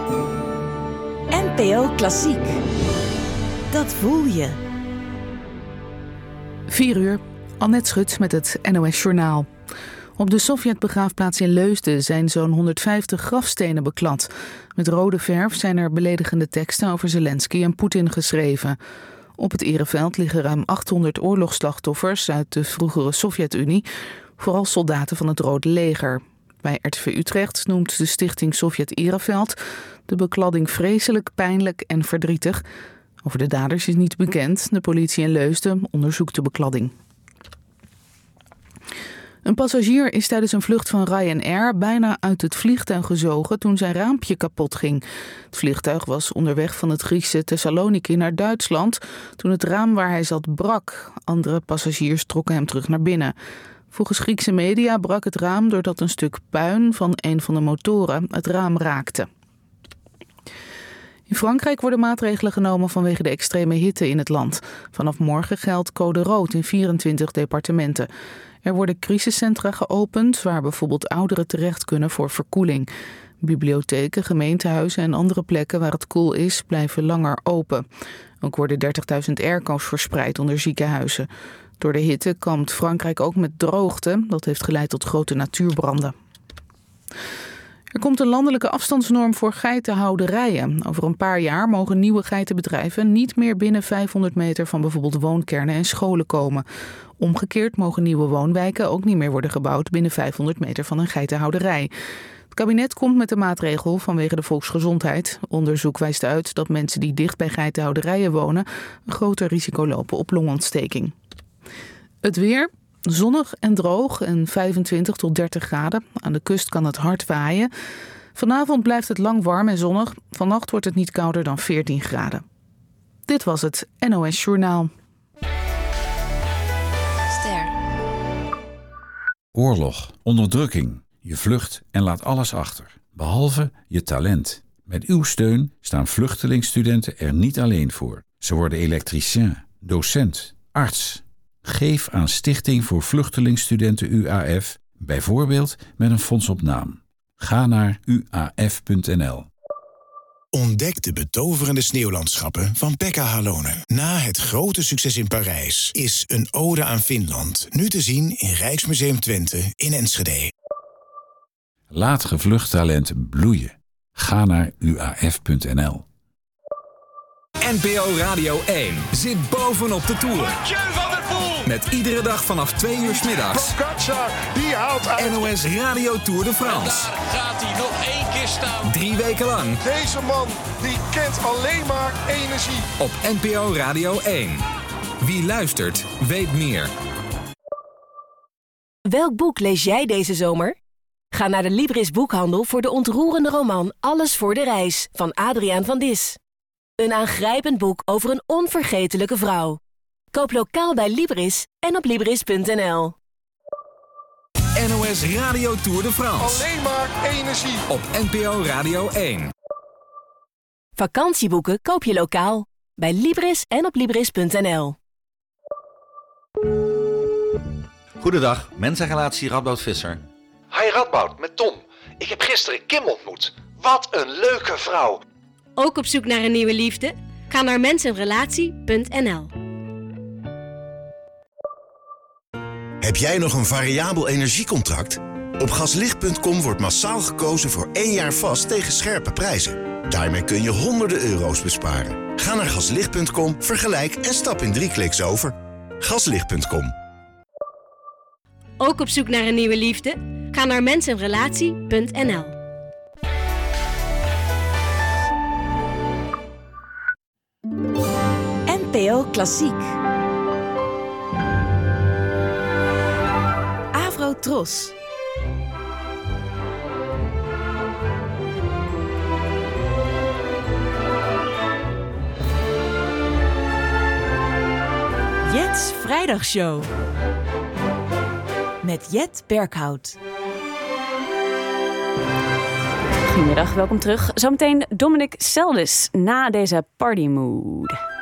NPO Klassiek. Dat voel je. 4:00, Annette Schut met het NOS Journaal. Op de Sovjetbegraafplaats in Leusden zijn zo'n 150 grafstenen beklad. Met rode verf zijn er beledigende teksten over Zelensky en Poetin geschreven. Op het ereveld liggen ruim 800 oorlogsslachtoffers uit de vroegere Sovjet-Unie, vooral soldaten van het Rode Leger. Bij RTV Utrecht noemt de stichting Sovjet Ereveld de bekladding vreselijk, pijnlijk en verdrietig. Over de daders is niets bekend. De politie in Leusden onderzoekt de bekladding. Een passagier is tijdens een vlucht van Ryanair bijna uit het vliegtuig gezogen toen zijn raampje kapot ging. Het vliegtuig was onderweg van het Griekse Thessaloniki naar Duitsland toen het raam waar hij zat brak. Andere passagiers trokken hem terug naar binnen. Volgens Griekse media brak het raam doordat een stuk puin van een van de motoren het raam raakte. In Frankrijk worden maatregelen genomen vanwege de extreme hitte in het land. Vanaf morgen geldt code rood in 24 departementen. Er worden crisiscentra geopend waar bijvoorbeeld ouderen terecht kunnen voor verkoeling. Bibliotheken, gemeentehuizen en andere plekken waar het koel is blijven langer open. Ook worden 30.000 airco's verspreid onder ziekenhuizen. Door de hitte kampt Frankrijk ook met droogte. Dat heeft geleid tot grote natuurbranden. Er komt een landelijke afstandsnorm voor geitenhouderijen. Over een paar jaar mogen nieuwe geitenbedrijven niet meer binnen 500 meter van bijvoorbeeld woonkernen en scholen komen. Omgekeerd mogen nieuwe woonwijken ook niet meer worden gebouwd binnen 500 meter van een geitenhouderij. Het kabinet komt met de maatregel vanwege de volksgezondheid. Onderzoek wijst uit dat mensen die dicht bij geitenhouderijen wonen een groter risico lopen op longontsteking. Het weer. Zonnig en droog en 25 tot 30 graden. Aan de kust kan het hard waaien. Vanavond blijft het lang warm en zonnig. Vannacht wordt het niet kouder dan 14 graden. Dit was het NOS Journaal. Ster. Oorlog, onderdrukking. Je vlucht en laat alles achter. Behalve je talent. Met uw steun staan vluchtelingstudenten er niet alleen voor. Ze worden elektricien, docent, arts. Geef aan Stichting voor Vluchtelingstudenten UAF, bijvoorbeeld met een fonds op naam. Ga naar uaf.nl. Ontdek de betoverende sneeuwlandschappen van Pekka Halonen. Na het grote succes in Parijs is Een ode aan Finland nu te zien in Rijksmuseum Twente in Enschede. Laat gevlucht talent bloeien. Ga naar uaf.nl. NPO Radio 1 zit bovenop de Tour. Met iedere dag vanaf 2 uur 's middags. Die haalt uit. NOS Radio Tour de France. Daar gaat hij nog 1 keer staan. 3 weken lang. Deze man die kent alleen maar energie. Op NPO Radio 1. Wie luistert, weet meer. Welk boek lees jij deze zomer? Ga naar de Libris boekhandel voor de ontroerende roman Alles voor de reis van Adriaan van Dis. Een aangrijpend boek over een onvergetelijke vrouw. Koop lokaal bij Libris en op Libris.nl. NOS Radio Tour de France. Alleen maar energie. Op NPO Radio 1. Vakantieboeken koop je lokaal bij Libris en op Libris.nl. Goedendag, mensenrelatie Radboud Visser. Hi Radboud, met Tom. Ik heb gisteren Kim ontmoet. Wat een leuke vrouw. Ook op zoek naar een nieuwe liefde? Ga naar mensenrelatie.nl. Heb jij nog een variabel energiecontract? Op gaslicht.com wordt massaal gekozen voor 1 jaar vast tegen scherpe prijzen. Daarmee kun je honderden euro's besparen. Ga naar gaslicht.com, vergelijk en stap in 3 kliks over. Gaslicht.com. Ook op zoek naar een nieuwe liefde? Ga naar mensenrelatie.nl. NPO Klassiek. Tros. Jet's Vrijdagshow. Met Jet Berghout. Goedemiddag, welkom terug. Zometeen Dominic Seldes na deze partymood.